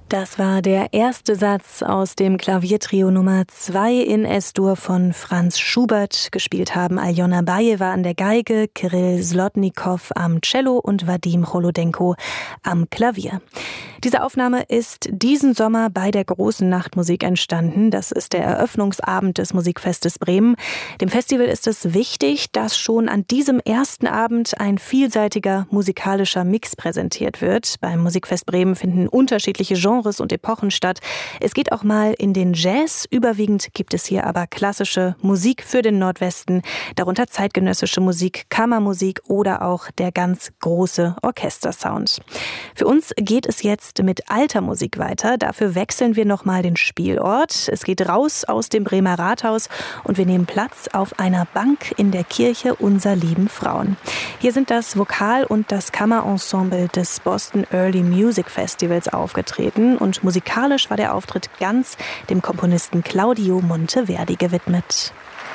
Das war der erste Satz aus dem Klaviertrio Nummer 2 in S-Dur von Franz Schubert. Gespielt haben Aljona Bajeva an der Geige, Kirill Slotnikow am Cello und Wadim Cholodenko am Klavier. Diese Aufnahme ist diesen Sommer bei der Großen Nachtmusik entstanden. Das ist der Eröffnungsabend des Musikfestes Bremen. Dem Festival ist es wichtig, dass schon an diesem ersten Abend ein vielseitiger musikalischer Mix präsentiert wird. Beim Musikfest Bremen finden unterschiedliche Genres und Epochen statt. Es geht auch mal in den Jazz. Überwiegend gibt es hier aber klassische Musik für den Nordwesten, darunter zeitgenössische Musik, Kammermusik oder auch der ganz große Orchestersound. Für uns geht es jetzt mit alter Musik weiter. Dafür wechseln wir nochmal den Spielort. Es geht raus aus dem Bremer Rathaus und wir nehmen Platz auf einer Bank in der Kirche Unser lieben Frauen. Hier sind das Vokal- und das Kammerensemble des Boston Early Music Festivals aufgetreten und musikalisch war der Auftritt ganz dem Komponisten Claudio Monteverdi gewidmet.